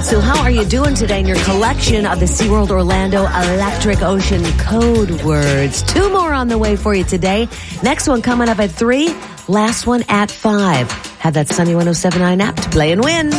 So how are you doing today in your collection of the SeaWorld Orlando Electric Ocean code words? 2 more on the way for you today. Next one coming up at 3. Last one at 5. Have that Sunny 107.9 app to play and win.